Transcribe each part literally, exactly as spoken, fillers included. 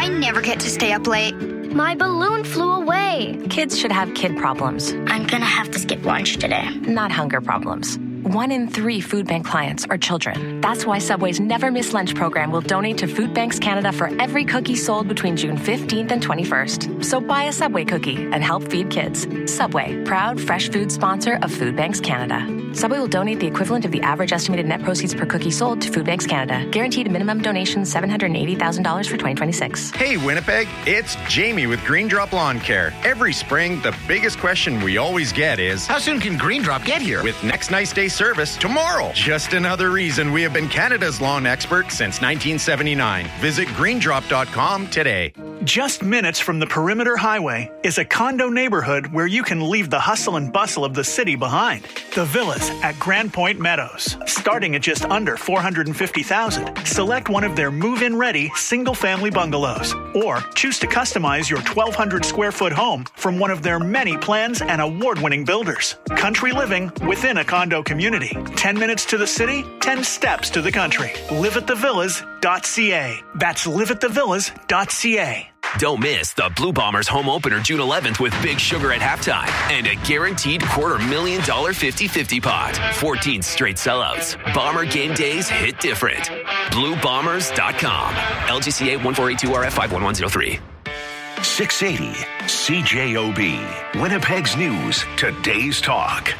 I never get to stay up late. My balloon flew away. Kids should have kid problems. I'm gonna have to skip lunch today. Not hunger problems. One in three food bank clients are children. That's why Subway's Never Miss Lunch program will donate to Food Banks Canada for every cookie sold between June fifteenth and twenty-first. So buy a Subway cookie and help feed kids. Subway, proud fresh food sponsor of Food Banks Canada. Subway will donate the equivalent of the average estimated net proceeds per cookie sold to Food Banks Canada. Guaranteed minimum donation seven hundred eighty thousand dollars for twenty twenty-six. Hey Winnipeg, it's Jamie with Green Drop Lawn Care. Every spring, the biggest question we always get is, how soon can Green Drop get here? With next nice day service tomorrow. Just another reason we have been Canada's lawn expert since nineteen seventy-nine. Visit green drop dot com today. Just minutes from the Perimeter Highway is a condo neighborhood where you can leave the hustle and bustle of the city behind. The Villas at Grand Point Meadows. Starting at just under four hundred fifty thousand dollars, select one of their move-in ready single-family bungalows or choose to customize your twelve hundred square foot home from one of their many plans and award-winning builders. Country living within a condo community. ten minutes to the city, ten steps to the country. live at the villas dot c a. That's live at the villas dot c a. Don't miss the Blue Bombers home opener June eleventh with Big Sugar at halftime and a guaranteed quarter million dollar fifty-fifty pot. fourteen straight sellouts. Bomber game days hit different. blue bombers dot com. L G C A one four eight two R F five one one zero three. six eighty C J O B. Winnipeg's News. Today's Talk.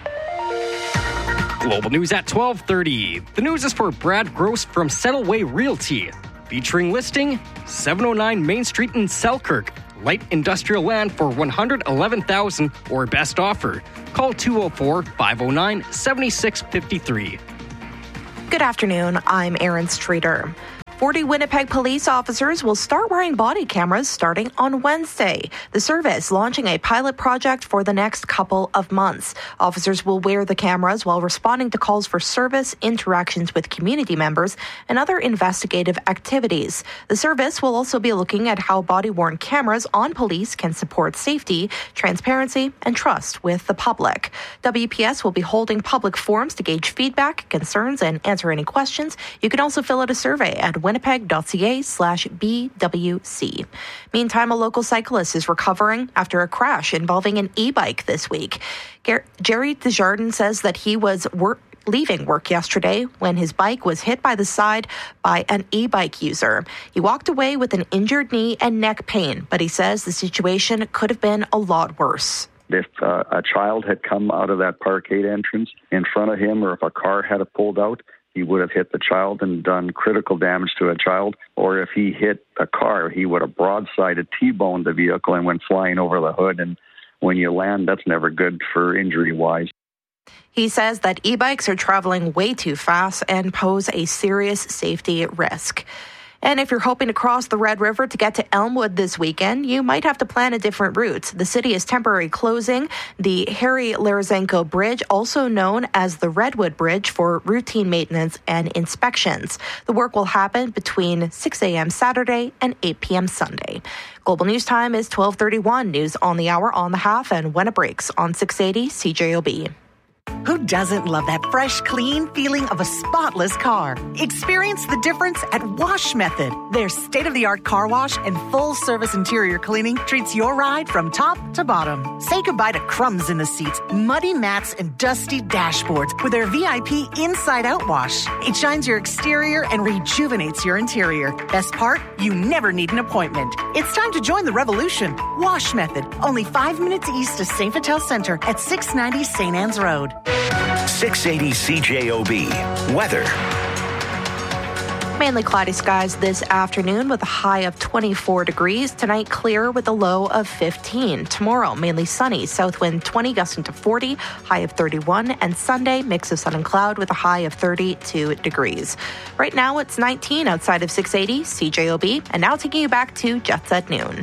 Global news at twelve thirty. The news is for Brad Gross from Settleway Realty. Featuring listing seven oh nine Main Street in Selkirk. Light industrial land for one hundred eleven thousand dollars or best offer. Call two oh four, five oh nine, seven six five three. Good afternoon. I'm Erin Streeter. forty Winnipeg police officers will start wearing body cameras starting on Wednesday. The service launching a pilot project for the next couple of months. Officers will wear the cameras while responding to calls for service, interactions with community members, and other investigative activities. The service will also be looking at how body-worn cameras on police can support safety, transparency, and trust with the public. W P S will be holding public forums to gauge feedback, concerns, and answer any questions. You can also fill out a survey at winnipeg.ca slash BWC. Meantime, a local cyclist is recovering after a crash involving an e-bike this week. Ger- Jerry Desjardins says that he was work- leaving work yesterday when his bike was hit by the side by an e-bike user. He walked away with an injured knee and neck pain, but he says the situation could have been a lot worse. If uh, a child had come out of that parkade entrance in front of him, or if a car had pulled out, he would have hit the child and done critical damage to a child. Or if he hit a car, he would have broadsided, T-boned the vehicle and went flying over the hood. And when you land, that's never good for injury-wise. He says that e-bikes are traveling way too fast and pose a serious safety risk. And if you're hoping to cross the Red River to get to Elmwood this weekend, you might have to plan a different route. The city is temporarily closing the Harry Larazenko Bridge, also known as the Redwood Bridge, for routine maintenance and inspections. The work will happen between six a.m. Saturday and eight p.m. Sunday. Global News Time is twelve thirty-one. News on the hour, on the half, and when it breaks on six eighty C J O B. Who doesn't love that fresh, clean feeling of a spotless car? Experience the difference at Wash Method. Their state-of-the-art car wash and full-service interior cleaning treats your ride from top to bottom. Say goodbye to crumbs in the seats, muddy mats, and dusty dashboards with their V I P inside-out wash. It shines your exterior and rejuvenates your interior. Best part? You never need an appointment. It's time to join the revolution. Wash Method, only five minutes east of Saint Vital Center at six ninety Saint Anne's Road. six eighty C J O B. Weather. Mainly cloudy skies this afternoon with a high of twenty-four degrees. Tonight, clear with a low of fifteen. Tomorrow, mainly sunny. South wind twenty, gusting to forty, high of thirty-one. And Sunday, mix of sun and cloud with a high of thirty-two degrees. Right now, it's nineteen outside of six eighty C J O B. And now taking you back to Jets at Noon.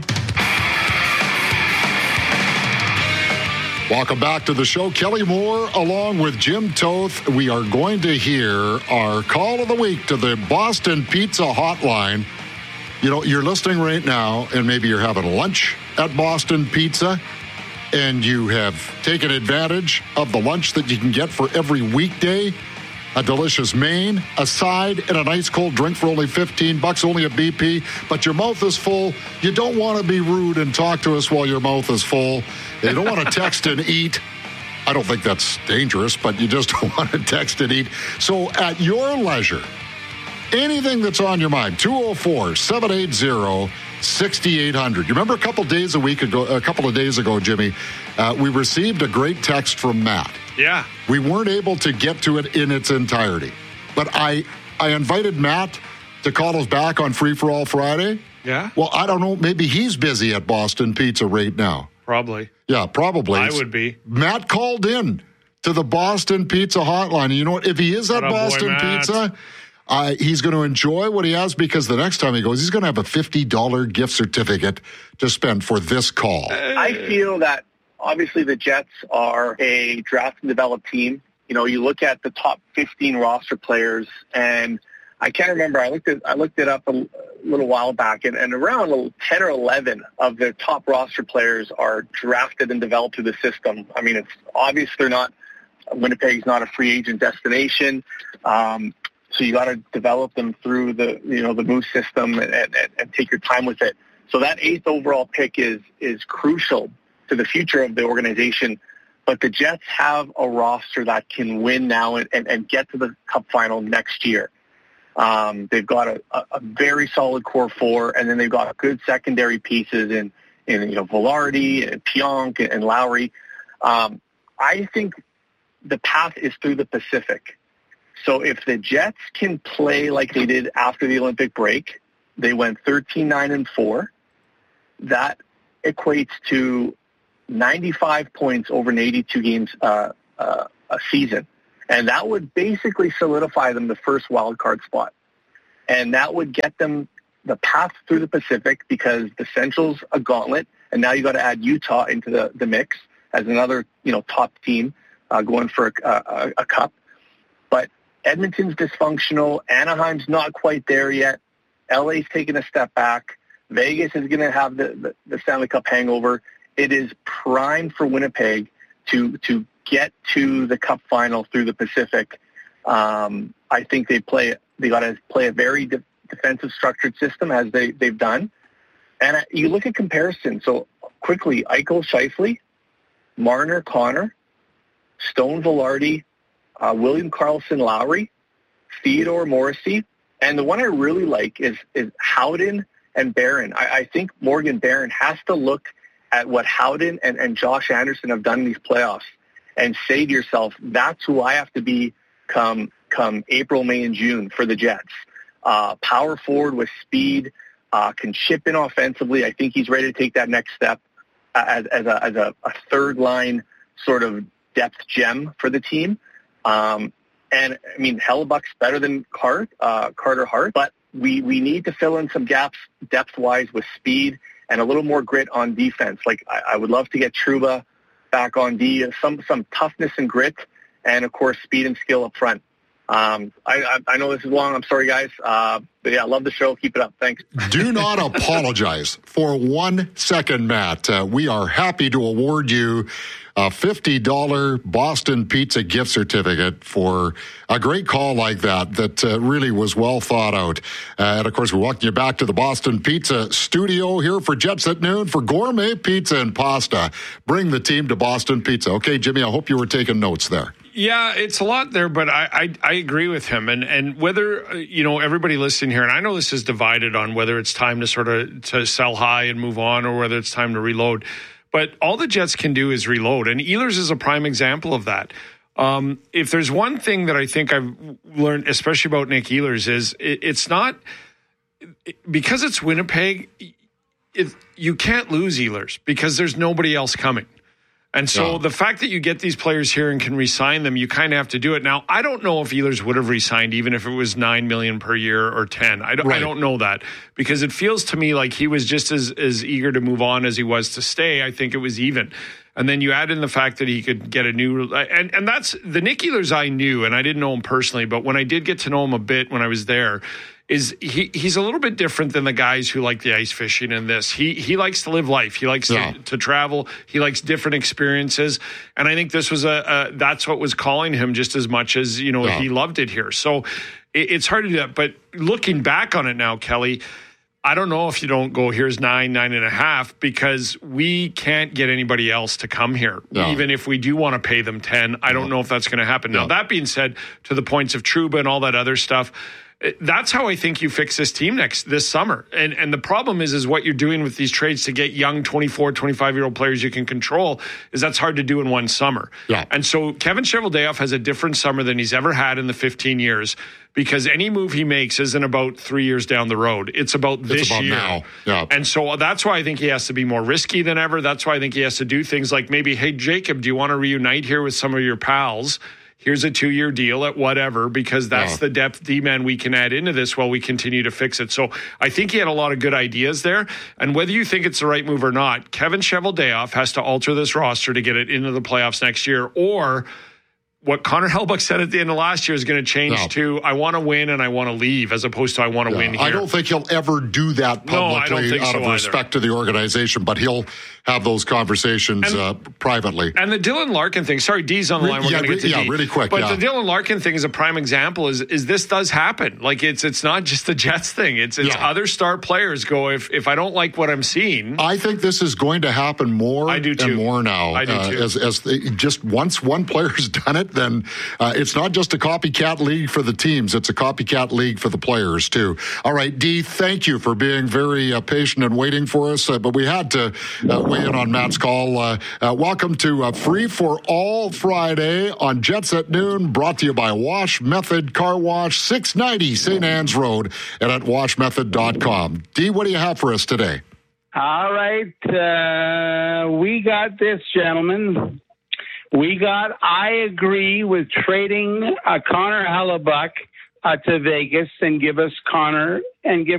Welcome back to the show. Kelly Moore along with Jim Toth. We are going to hear our call of the week to the Boston Pizza Hotline. You know, you're listening right now, and maybe you're having lunch at Boston Pizza, and you have taken advantage of the lunch that you can get for every weekday. a delicious main, a side, and a nice cold drink for only fifteen bucks, only at B P. But your mouth is full. You don't want to be rude and talk to us while your mouth is full. You don't want to text and eat. I don't think that's dangerous, but you just don't want to text and eat. So at your leisure, anything that's on your mind, two oh four, seven eight zero, six eight zero zero. You remember a couple days a week ago, a couple of days ago, Jimmy, uh, we received a great text from Matt. Yeah. We weren't able to get to it in its entirety. But I I invited Matt to call us back on Free for All Friday. Yeah. Well, I don't know. Maybe he's busy at Boston Pizza right now. Probably. Yeah, probably. I would be. Matt called in to the Boston Pizza hotline. And you know what? If he is at Atta Boston boy, Pizza, uh, he's going to enjoy what he has, because the next time he goes, he's going to have a fifty dollars gift certificate to spend for this call. I feel that obviously the Jets are a draft and develop team. You know, you look at the top fifteen roster players, and I can't remember. I looked at I looked it up a little while back, and, and around ten or eleven of their top roster players are drafted and developed through the system. I mean, it's obvious they're not. Winnipeg's not a free agent destination, um, so you got to develop them through the you know the Moose system and, and, and take your time with it. So that eighth overall pick is is crucial to the future of the organization. But the Jets have a roster that can win now and, and, and get to the Cup final next year. Um, they've got a, a very solid core four, and then they've got good secondary pieces in, in you know, Velarde and Pionk and, and Lowry. Um, I think the path is through the Pacific. So if the Jets can play like they did after the Olympic break, they went thirteen nine and four. That equates to ninety-five points over an eighty-two games uh, uh, a season. And that would basically solidify them the first wild card spot. And that would get them the path through the Pacific, because the Central's a gauntlet, and now you got to add Utah into the, the mix as another, you know, top team uh, going for a, a, a cup. But Edmonton's dysfunctional. Anaheim's not quite there yet. L A's taking a step back. Vegas is going to have the, the, the Stanley Cup hangover. It is prime for Winnipeg to to get to the Cup final through the Pacific. Um, I think they play. They got to play a very de- defensive structured system, as they they've done. And uh, you look at comparison. So quickly, Eichel, Scheifele, Marner, Connor, Stone, Velarde, uh, William Karlsson, Lowry, Theodore, Morrissey, and the one I really like is is Howden and Barron. I, I think Morgan Barron has to look at what Howden and, and Josh Anderson have done in these playoffs and say to yourself, that's who I have to be come come April, May, and June for the Jets. Uh, power forward with speed, uh, can chip in offensively. I think he's ready to take that next step uh, as, as, a, as a, a third-line sort of depth gem for the team. Um, and, I mean, Hellebuck's better than Cart, uh, Carter Hart, but we, we need to fill in some gaps depth-wise with speed and a little more grit on defense. Like, I, I would love to get Trouba back on D, some some toughness and grit, and, of course, speed and skill up front. Um, I, I, I know this is long. I'm sorry, guys. Uh, but, yeah, I love the show. Keep it up. Thanks. Do not apologize for one second, Matt. Uh, we are happy to award you a fifty dollars Boston Pizza gift certificate for a great call like that that uh, really was well thought out. Uh, and, of course, we welcome you back to the Boston Pizza studio here for Jets at Noon for gourmet pizza and pasta. Bring the team to Boston Pizza. Okay, Jimmy, I hope you were taking notes there. Yeah, it's a lot there, but I, I, I agree with him. And, and whether, you know, everybody listening here, and I know this is divided on whether it's time to sort of to sell high and move on or whether it's time to reload. But all the Jets can do is reload. And Ehlers is a prime example of that. Um, if there's one thing that I think I've learned, especially about Nick Ehlers, is it, it's not it, because it's Winnipeg, it, you can't lose Ehlers because there's nobody else coming. And so yeah. the fact that you get these players here and can re-sign them, you kind of have to do it. Now, I don't know if Ehlers would have re-signed even if it was nine million dollars per year or ten. I don't, right. I don't know that because it feels to me like he was just as, as eager to move on as he was to stay. I think it was even. And then you add in the fact that he could get a new, and, and that's the Nick Ehlers I knew, and I didn't know him personally, but when I did get to know him a bit when I was there, is he he's a little bit different than the guys who like the ice fishing and this. He he likes to live life. He likes yeah. to, to travel. He likes different experiences. And I think this was a, a that's what was calling him just as much as, you know, yeah. he loved it here. So it, it's hard to do that. But looking back on it now, Kelly, I don't know if you don't go, here's nine, nine and a half, because we can't get anybody else to come here. No. Even if we do want to pay them ten, I don't no. know if that's going to happen. No. Now, that being said, to the points of Trouba and all that other stuff, that's how I think you fix this team next this summer. And and the problem is, is what you're doing with these trades to get young twenty-four, twenty-five-year-old players you can control is that's hard to do in one summer. Yeah. And so Kevin Cheveldayoff has a different summer than he's ever had in the fifteen years, because any move he makes isn't about three years down the road. It's about this it's about year. Now. Yeah. And so that's why I think he has to be more risky than ever. That's why I think he has to do things like maybe, hey, Jacob, do you want to reunite here with some of your pals? Here's a two-year deal at whatever, because that's yeah. the depth D-man we can add into this while we continue to fix it. So I think he had a lot of good ideas there. And whether you think it's the right move or not, Kevin Cheveldayoff has to alter this roster to get it into the playoffs next year, or what Connor Hellebuyck said at the end of last year is going to change no. to I want to win and I want to leave, as opposed to I want to yeah. win here. I don't think he'll ever do that publicly no, I don't think out so of respect either. to the organization, but he'll have those conversations and, uh, privately. And the Dylan Larkin thing, sorry, D's on the line. We're yeah, going to get to yeah, D. really quick. But yeah. the Dylan Larkin thing is a prime example. Is is this does happen? Like it's it's not just the Jets thing. It's it's yeah. other star players go, if if I don't like what I'm seeing. I think this is going to happen more I do too. and more now. I do uh, too. As, as they, just once one player's done it, then uh, it's not just a copycat league for the teams. It's a copycat league for the players too. All right, Dee, thank you for being very uh, patient and waiting for us. Uh, but we had to uh, weigh in on Matt's call. Uh, uh, welcome to uh, Free for All Friday on Jets at Noon, brought to you by Wash Method Car Wash, six ninety Saint Anne's Road, and at wash method dot com. Dee, what do you have for us today? All right. Uh, we got this, gentlemen. We got, I agree with trading uh, Connor Hellebuyck uh, to Vegas and give us Connor and give